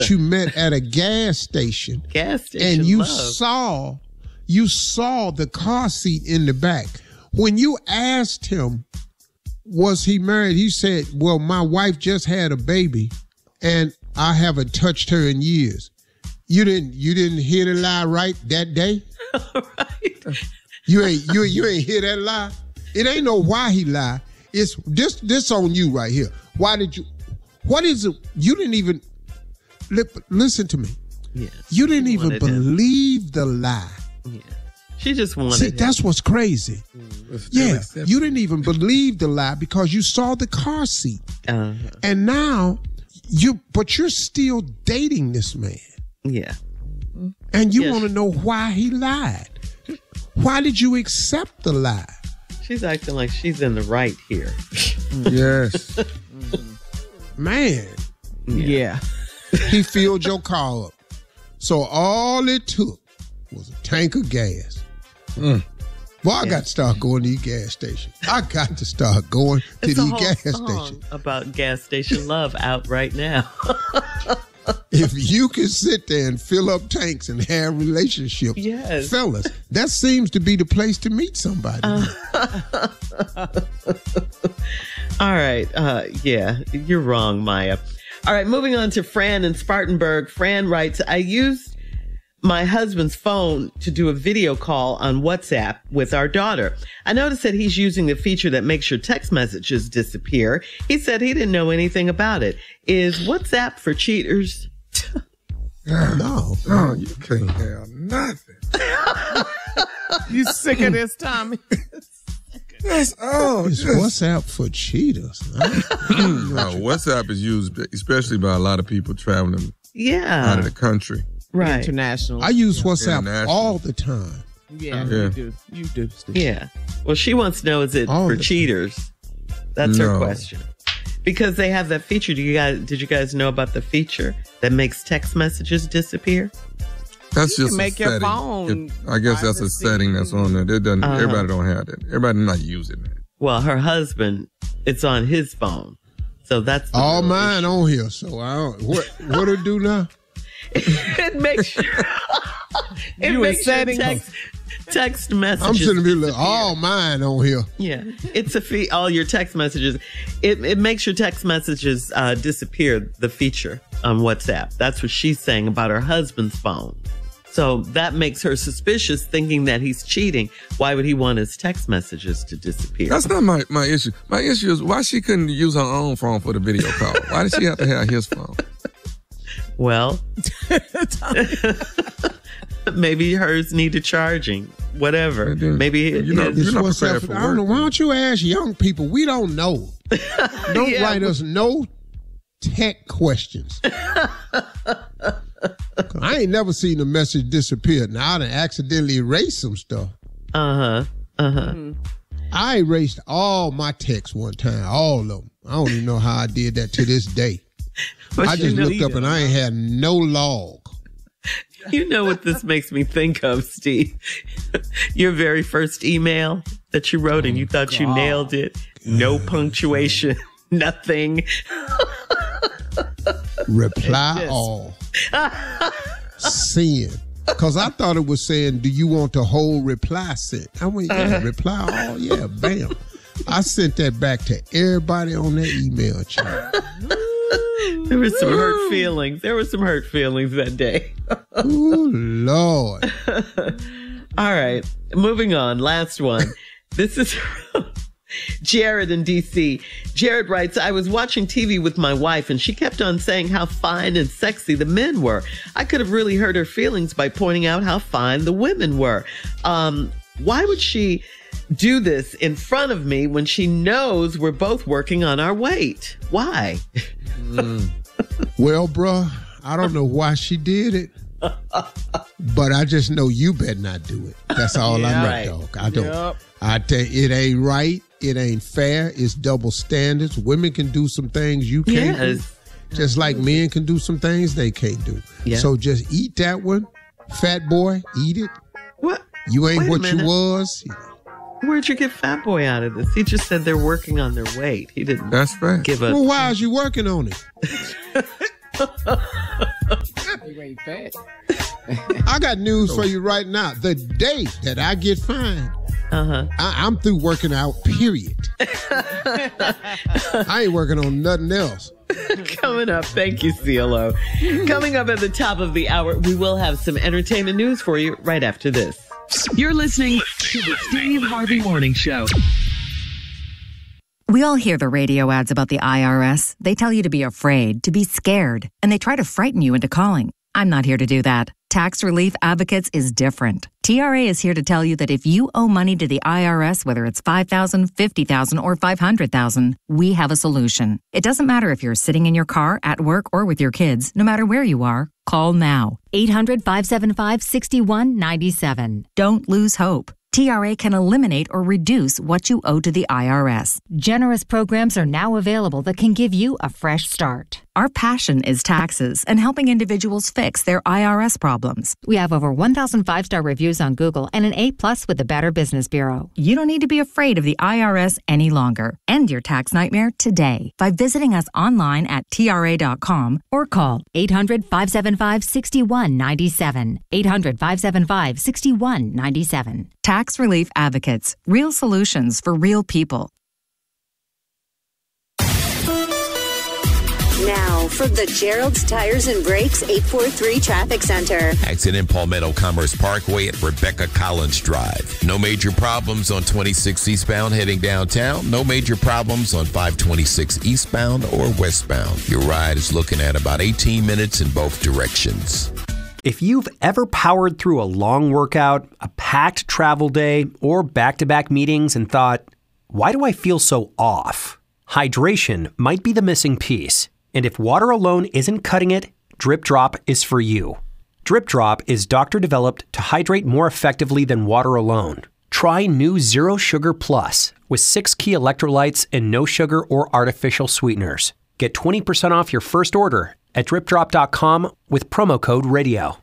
you met at a gas station. Gas station. And you saw the car seat in the back. When you asked him, was he married? He said, well, my wife just had a baby and I haven't touched her in years. You didn't hear the lie right that day? Right. You ain't hear that lie? It ain't no why he lied. It's this on you right here. What is it? You didn't even listen to me. Yeah. You didn't even believe the lie. Yeah. She just wanted See, that's what's crazy. Yeah. You didn't even believe the lie because you saw the car seat. And now you're still dating this man. Yeah. And you want to know why he lied. Why did you accept the lie? She's acting like she's in the right here. Yes. Man. Yeah. He filled your car up. So all it took was a tank of gas. Well, I got to start going to these gas stations. I got to start going to these gas stations. About gas station love out right now. If you can sit there and fill up tanks and have relationships, fellas, that seems to be the place to meet somebody. All right. Yeah, you're wrong, Maya. All right, moving on to Fran in Spartanburg. Fran writes, I used my husband's phone to do a video call on WhatsApp with our daughter. I noticed that he's using the feature that makes your text messages disappear. He said he didn't know anything about it. Is WhatsApp for cheaters? No, you can't have nothing. You sick of this, Tommy? It's WhatsApp for cheaters. WhatsApp is used especially by a lot of people traveling out of the country. Right. International. I use WhatsApp all the time. Yeah, you do. Steve. Yeah. Well, she wants to know, is it for cheaters? That's her question. Because they have that feature. Did you guys know about the feature that makes text messages disappear? That's you just can make a your setting. phone. I guess that's a setting that's on there. Everybody don't have that. Everybody not using that. Well, her husband, it's on his phone. So that's all mine on here. So I don't, what do it do now? It makes text messages. I'm sitting here like, all mine on here. Yeah, it's all your text messages. It makes your text messages disappear. The feature on WhatsApp. That's what she's saying about her husband's phone. So that makes her suspicious, thinking that he's cheating. Why would he want his text messages to disappear? That's not my issue. My issue is why she couldn't use her own phone for the video call. Why did she have to have his phone? Well, maybe hers needed charging. Whatever. Maybe you're not prepared for I don't know. work. Why don't you ask young people? We don't know. Don't write us no tech questions. I ain't never seen a message disappear. Now I done accidentally erased some stuff. I erased all my texts one time, all of them. I don't even know how I did that to this day. I just looked up and I ain't had no log. You know what this makes me think of, Steve? Your very first email that you wrote and you thought you nailed it. No punctuation, nothing. Reply all. Send. Because I thought it was saying, do you want the whole reply sent? I went, yeah, reply all. Yeah, bam. I sent that back to everybody on that email chain. There were some hurt feelings. There were some hurt feelings that day. Ooh, Lord. All right. Moving on. Last one. This is Jared in D.C. Jared writes, I was watching TV with my wife and she kept on saying how fine and sexy the men were. I could have really hurt her feelings by pointing out how fine the women were. Why would she do this in front of me when she knows we're both working on our weight? Why? Well, bruh, I don't know why she did it, but I just know you better not do it. That's all I know, dog. I don't. Yep. I tell you, it ain't right. It ain't fair. It's double standards. Women can do some things you can't do. Just like men can do some things they can't do. Yeah. So just eat that one. Fat boy, eat it. What? You ain't what you was. Where'd you get Fat Boy out of this? He just said they're working on their weight. He didn't. That's right. Give a. Well, why is you working on it? ain't fat. I got news for you right now. The day that I get fined, I'm through working out, period. I ain't working on nothing else. Coming up, thank you, CeeLo. Coming up at the top of the hour, we will have some entertainment news for you right after this. You're listening to the Steve Harvey Morning Show. We all hear the radio ads about the IRS. They tell you to be afraid, to be scared, and they try to frighten you into calling. I'm not here to do that. Tax Relief Advocates is different. TRA is here to tell you that if you owe money to the IRS, whether it's $5,000, $50,000, or $500,000, we have a solution. It doesn't matter if you're sitting in your car, at work, or with your kids. No matter where you are, call now. 800-575-6197. Don't lose hope. TRA can eliminate or reduce what you owe to the IRS. Generous programs are now available that can give you a fresh start. Our passion is taxes and helping individuals fix their IRS problems. We have over 1,000 5-star reviews on Google and an A+ with the Better Business Bureau. You don't need to be afraid of the IRS any longer. End your tax nightmare today by visiting us online at TRA.com or call 800-575-6197. 800-575-6197. Tax Relief Advocates. Real solutions for real people. Now, from the Gerald's Tires and Brakes 843 Traffic Center. Accident in Palmetto Commerce Parkway at Rebecca Collins Drive. No major problems on 26 eastbound heading downtown. No major problems on 526 eastbound or westbound. Your ride is looking at about 18 minutes in both directions. If you've ever powered through a long workout, a packed travel day, or back-to-back meetings and thought, why do I feel so off? Hydration might be the missing piece. And if water alone isn't cutting it, Drip Drop is for you. Drip Drop is doctor-developed to hydrate more effectively than water alone. Try new Zero Sugar Plus with 6 key electrolytes and no sugar or artificial sweeteners. Get 20% off your first order at dripdrop.com with promo code radio.